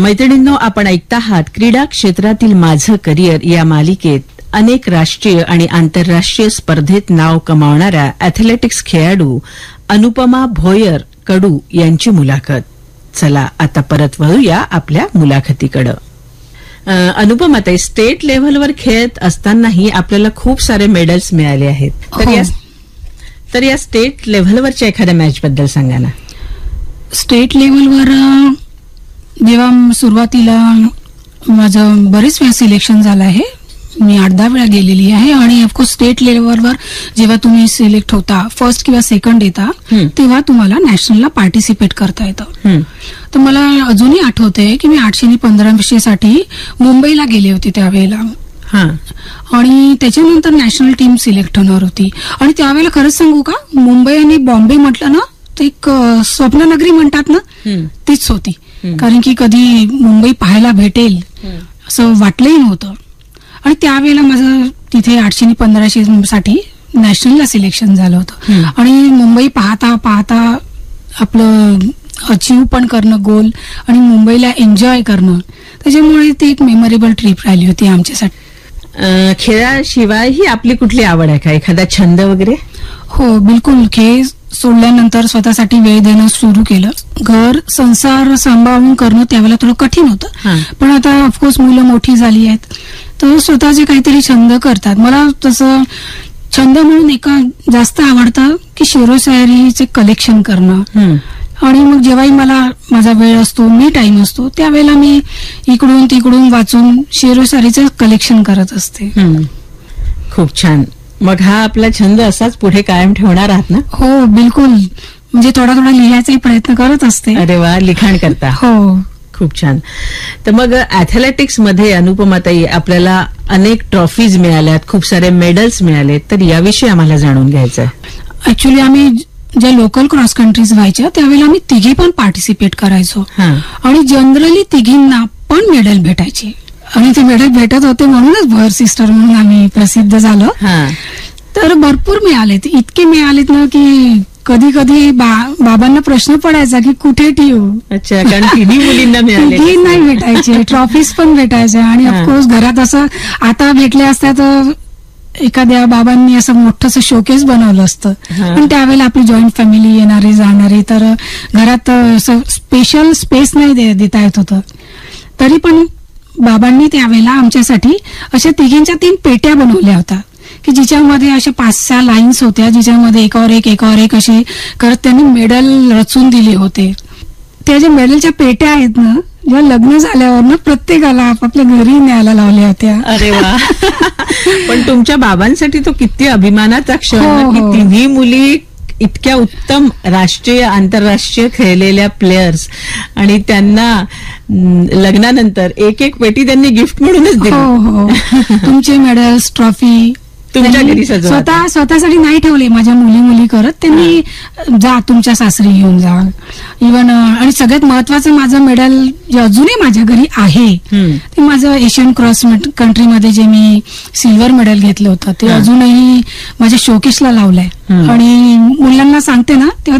मैत्रिणींनो, आपण ऐकता आहात क्रीडा क्षेत्रातील माझं करिअर या मालिकेत अनेक राष्ट्रीय आणि आंतरराष्ट्रीय स्पर्धेत नाव कमावणाऱ्या अॅथलेटिक्स खेळाडू अनुपमा भोयर कडू यांची मुलाखत. चला आता परत वळूया आपल्या मुलाखतीकडे. अनुपमा ताई, स्टेट लेव्हलवर खेळत असतानाही आपल्याला खूप सारे मेडल्स मिळाले आहेत. तर या स्टेट लेव्हलवरच्या एखाद्या मॅच बद्दल सांगा ना. स्टेट लेव्हलवर जेव्हा सुरुवातीला माझं बरेच वेळा सिलेक्शन झालं आहे, मी 8-10 वेळा गेलेली आहे. आणि ऑफकोर्स स्टेट लेव्हलवर जेव्हा तुम्ही सिलेक्ट होता, फर्स्ट किंवा सेकंड येता, तेव्हा तुम्हाला नॅशनलला पार्टिसिपेट करता येतं. तर मला अजूनही आठवतंय की मी 800 आणि 1500 साठी मुंबईला गेले होते त्यावेळेला. आणि त्याच्यानंतर नॅशनल टीम सिलेक्ट होणार होती. आणि त्यावेळेला खरंच सांगू का, मुंबई आणि बॉम्बे म्हटलं ना, ते एक स्वप्ननगरी म्हणतात ना, तीच होती. कारण की कधी मुंबई पाहायला भेटेल असं वाटलंही नव्हतं. आणि त्यावेळेला माझं तिथे 800 आणि 1500 साठी नॅशनलला सिलेक्शन झालं होतं. आणि मुंबई पाहता पाहता आपलं अचीव्ह पण करणं गोल आणि मुंबईला एन्जॉय करणं, त्याच्यामुळे ती एक मेमोरेबल ट्रिप राहिली होती आमच्यासाठी. खेळाशिवायही आपली कुठली आवड आहे का, एखादा छंद वगैरे? हो, बिलकुल. खेळ सोडल्यानंतर स्वतःसाठी वेळ देणं सुरू केलं. घर संसार सांभाळून करणं त्यावेळेला थोडं कठीण होतं, पण आता ऑफकोर्स मुलं मोठी झाली आहेत, तर स्वतःचे काहीतरी छंद करतात. मला तसं छंद म्हणून एका जास्त आवडतं की शेरोशायरीचे कलेक्शन करणं. आणि मग जेव्हाही मला माझा वेळ असतो, मी टाइम असतो, त्यावेळेला मी इकडून तिकडून वाचून शेरोशायरीचं कलेक्शन करत असते. खूप छान. मग हा आपला छंद असाच पुढे कायम ठेवणार आहात ना? हो, बिलकुल. म्हणजे थोडा थोडा लिहायचाही प्रयत्न करत असते. अरे वा, लिखाण करता. हो, खूप छान. तर मग अॅथलेटिक्स मध्ये अनुपमाताई, आपल्याला अनेक ट्रॉफीज मिळाल्यात, खूप सारे मेडल्स मिळाले, तर याविषयी आम्हाला जाणून घ्यायचं आहे. ऍक्च्युली आम्ही ज्या लोकल क्रॉस कंट्रीज व्हायच्या त्यावेळेला आम्ही तिघी पण पार्टिसिपेट करायचो. आणि जनरली तिघींना पण मेडल भेटायचे. आणि ते मेडल भेटत होते म्हणूनच भोयर सिस्टर म्हणून आम्ही प्रसिद्ध झालो. तर भरपूर मिळालेत, इतके मिळालेत ना की कधी कधी बाबांना प्रश्न पडायचा की कुठे ठेवू. अच्छा, कारण तिन्ही मुलींना मिळाले, तिघी नाही भेटायचे, ट्रॉफीज पण भेटायच्या. आणि ऑफकोर्स घरात असं आता भेटले असत्या तर एखाद्या बाबांनी असं मोठंसं शोकेस बनवलं असतं. पण त्यावेळेला आपली जॉईंट फॅमिली येणारी जाणारी, तर घरात असं स्पेशल स्पेस नाही देता येत होतं. तरी पण बाबांनी त्यावेळेला आमच्यासाठी अशा तिघींच्या 3 पेट्या बनवल्या होत्या की जिच्यामध्ये अशा 5-6 लाईन्स होत्या, जिच्यामध्ये एकावर एक असे करत त्यांनी मेडल रचून दिले होते. त्या ज्या मेडलच्या पेट्या आहेत ना, जेव्हा लग्न झाल्यावर ना प्रत्येकाला आपापल्या घरी न्यायला लावल्या होत्या. अरे वा. पण तुमच्या बाबांसाठी तो किती अभिमानाचा क्षण की तिन्ही मुली इतक्या उत्तम राष्ट्रीय आंतरराष्ट्रीय खेळलेल्या प्लेयर्स, आणि त्यांना लग्नानंतर एक पेटी त्यांनी गिफ्ट म्हणूनच दिली. हो, तुमचे मेडल्स, ट्रॉफी तुमच्या घरी स्वतःसाठी नाही ठेवले. माझ्या मुली करत त्यांनी जा तुमच्या सासरी घेऊन जा. इव्हन आणि सगळ्यात महत्वाचं माझं मेडल जे अजूनही माझ्या घरी आहे ते माझं एशियन क्रॉस कंट्रीमध्ये जे मी सिल्वर मेडल घेतलं होतं ते अजूनही माझ्या शोकेसला लावलंय. आणि मुलांना सांगते ना तेव्हा